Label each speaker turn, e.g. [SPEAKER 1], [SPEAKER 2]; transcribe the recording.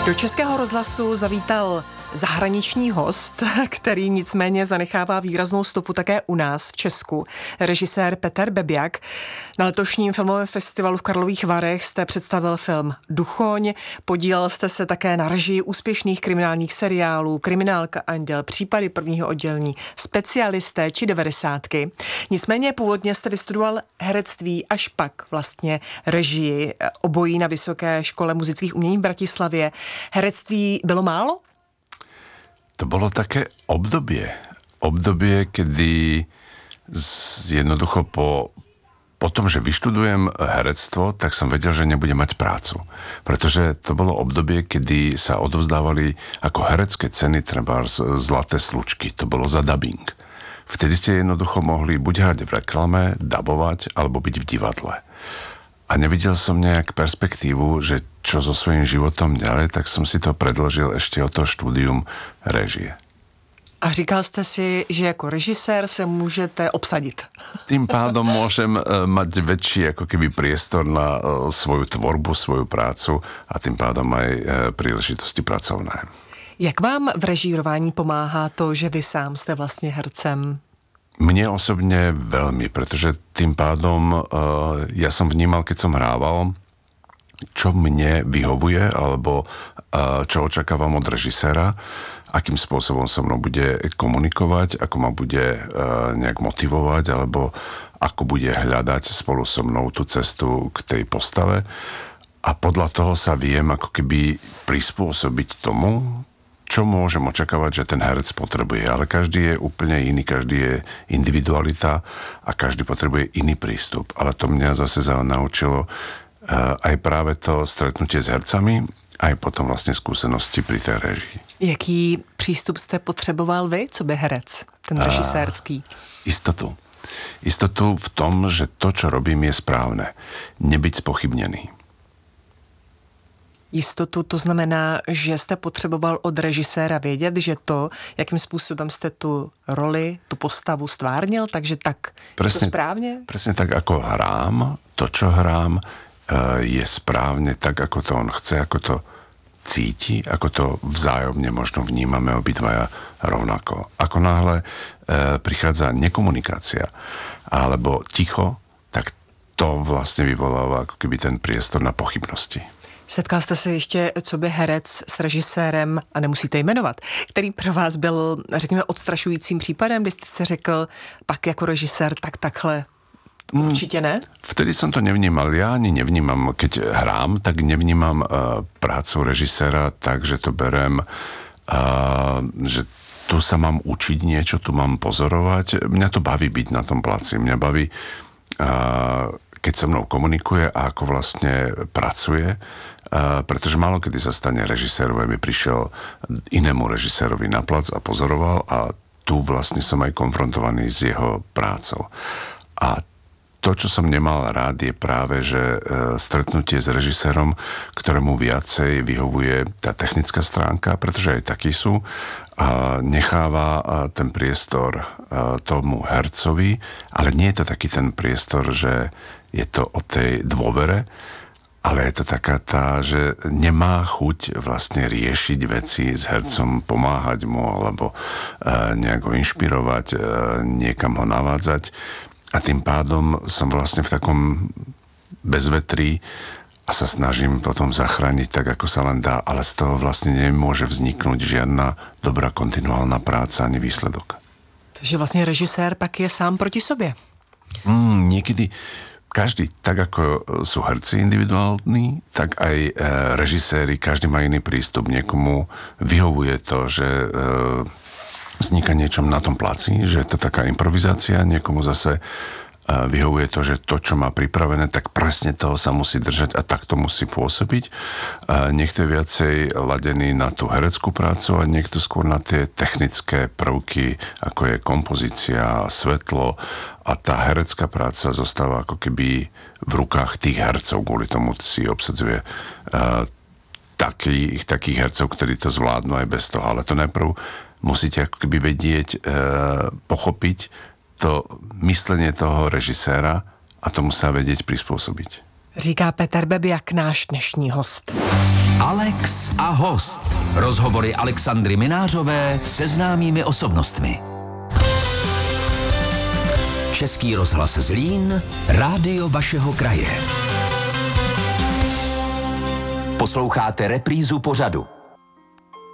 [SPEAKER 1] Do Českého rozhlasu zavítal zahraniční host, který nicméně zanechává výraznou stopu také u nás v Česku. Režisér Peter Bebiak. Na letošním filmovém festivalu v Karlových Varech jste představil film Duchoň, podílel jste se také na režii úspěšných kriminálních seriálů Kriminálka Anděl, Případy prvního oddělení, Specialisté či 90. Nicméně původně jste vystudoval herectví, až pak vlastně režii, obojí na Vysoké škole muzických umění v Bratislavě. Herectví bylo málo?
[SPEAKER 2] To bolo také obdobie, kedy jednoducho po tom, že vyštudujem herectvo, tak som vedel, že nebudem mať prácu. Pretože to bolo obdobie, kedy sa odovzdávali ako herecké ceny trebárs Zlaté slučky. To bolo za dabing. Vtedy ste jednoducho mohli buď hrať v reklame, dabovať, alebo byť v divadle. A nevidel som nejak perspektívu, že čo so svojím životom ďalej, tak som si to predložil ešte o to štúdium režie.
[SPEAKER 1] A říkal jste si, že jako režisér se můžete obsadit.
[SPEAKER 2] Tým pádom môžem mať väčší ako keby priestor na svoju tvorbu, svoju prácu a tým pádom aj príležitosti pracovné.
[SPEAKER 1] Jak vám v režírování pomáhá to, že vy sám jste vlastně hercem?
[SPEAKER 2] Mne osobne veľmi, pretože tým pádom ja som vnímal, keď som hrával, čo mne vyhovuje, alebo čo očakávam od režiséra, akým spôsobom so mnou bude komunikovať, ako ma bude nejak motivovať, alebo ako bude hľadať spolu so mnou tú cestu k tej postave. A podľa toho sa viem ako keby prispôsobiť tomu, čo môžem očakávať, že ten herec potrebuje. Ale každý je úplne iný, každý je individualita a každý potrebuje iný prístup. Ale to mňa zase naučilo aj práve to stretnutie s hercami, aj potom vlastne skúsenosti pri tej režii.
[SPEAKER 1] Jaký přístup jste potřeboval vy, co by herec, ten režisérský?
[SPEAKER 2] Istotu. Istotu v tom, že to, čo robím, je správne. Nebyť spochybnený.
[SPEAKER 1] Jistotu, to znamená, že jste potřeboval od režiséra vědět, že to, jakým způsobem jste tu roli, tu postavu stvárnil, takže tak presne, to správne?
[SPEAKER 2] Presne tak, ako hrám, to, čo hrám, je správne tak, ako to on chce, ako to cíti, ako to vzájomne možno vnímame obidvaja rovnako. Ako náhle prichádza nekomunikácia alebo ticho, tak to vlastne vyvoláva ako keby ten priestor na pochybnosti.
[SPEAKER 1] Setkal jste se ještě, co by herec s režisérem, a nemusíte jmenovat, který pro vás byl, řekněme, odstrašujícím případem, kdy jste se řekl, pak jako režisér, tak takhle určitě ne?
[SPEAKER 2] Vtedy som to nevnímal. Ja ani nevnímam, keď hrám, tak nevnímam prácu režiséra tak, že to berem, že tu sa mám učiť niečo, tu mám pozorovať. Mňa to baví byť na tom placi. Mňa baví, keď so mnou komunikuje a ako vlastne pracuje, pretože málo kedy sa stane režisérovi, aby prišiel inému režisérovi na plac a pozoroval a tu vlastne som aj konfrontovaný s jeho prácou. A to, čo som nemal rád, je práve, že stretnutie s režisérom, ktorému viacej vyhovuje tá technická stránka, pretože aj takí sú, a necháva ten priestor tomu hercovi, ale nie je to taký ten priestor, že je to o tej dôvere, ale je to taká tá, že nemá chuť vlastne riešiť veci s hercom, pomáhať mu alebo nejak ho inšpirovať, niekam ho navádzať. A tým pádom som vlastne v takom bezvetrí a sa snažím potom zachrániť tak, ako sa len dá, ale z toho vlastne nemôže vzniknúť žiadna dobrá kontinuálna práca ani výsledok.
[SPEAKER 1] Takže vlastne režisér pak je sám proti sobě.
[SPEAKER 2] Niekedy každý, tak ako sú herci individuálni, tak aj režiséri, každý má iný prístup. Niekomu vyhovuje to, že vzniká niečom na tom placi, že je to taká improvizácia, niekomu zase vyhovuje to, že to, čo má pripravené, tak presne toho sa musí držať a takto musí pôsobiť. Niekto je viacej ladený na tú hereckú prácu a niekto skôr na tie technické prvky, ako je kompozícia, svetlo a tá herecká práca zostáva ako keby v rukách tých hercov, kvôli tomu si obsadzuje takých hercov, ktorí to zvládnu aj bez toho. Ale to najprv musíte ako keby vedieť, pochopiť to myslenie toho režiséra a tomu sa vedieť prispôsobiť.
[SPEAKER 1] Říká Petr Bebiak, náš dnešní host.
[SPEAKER 3] Alex a host. Rozhovory Alexandry Minářové se známými osobnostmi. Český rozhlas Zlín, rádio vašeho kraje. Posloucháte reprízu pořadu.